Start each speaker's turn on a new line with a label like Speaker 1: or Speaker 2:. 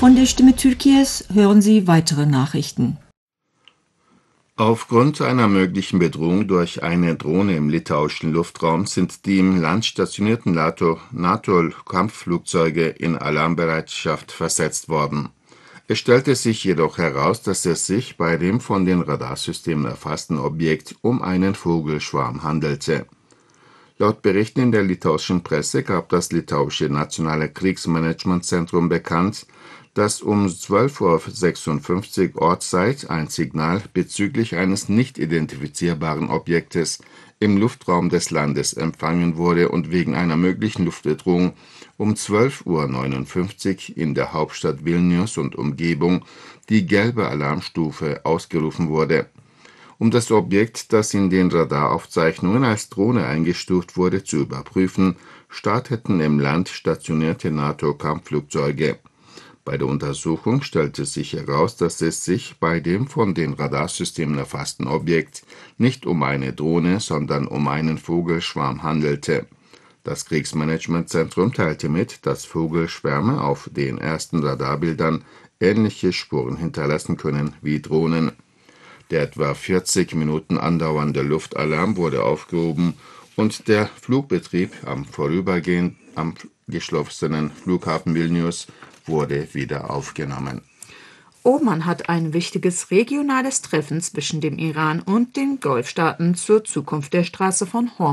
Speaker 1: Von der Stimme Türkiye's hören Sie weitere Nachrichten.
Speaker 2: Aufgrund einer möglichen Bedrohung durch eine Drohne im litauischen Luftraum sind die im Land stationierten NATO-Kampfflugzeuge in Alarmbereitschaft versetzt worden. Es stellte sich jedoch heraus, dass es sich bei dem von den Radarsystemen erfassten Objekt um einen Vogelschwarm handelte. Laut Berichten in der litauischen Presse gab das litauische Nationale Kriegsmanagementzentrum bekannt, dass um 12:56 Uhr Ortszeit ein Signal bezüglich eines nicht identifizierbaren Objektes im Luftraum des Landes empfangen wurde und wegen einer möglichen Luftbedrohung um 12:59 Uhr in der Hauptstadt Vilnius und Umgebung die gelbe Alarmstufe ausgerufen wurde. Um das Objekt, das in den Radaraufzeichnungen als Drohne eingestuft wurde, zu überprüfen, starteten im Land stationierte NATO-Kampfflugzeuge. Bei der Untersuchung stellte sich heraus, dass es sich bei dem von den Radarsystemen erfassten Objekt nicht um eine Drohne, sondern um einen Vogelschwarm handelte. Das Kriegsmanagementzentrum teilte mit, dass Vogelschwärme auf den ersten Radarbildern ähnliche Spuren hinterlassen können wie Drohnen. Der etwa 40 Minuten andauernde Luftalarm wurde aufgehoben und der Flugbetrieb am geschlossenen Flughafen Vilnius wurde wieder aufgenommen.
Speaker 3: Oman hat ein wichtiges regionales Treffen zwischen dem Iran und den Golfstaaten zur Zukunft der Straße von Hormuz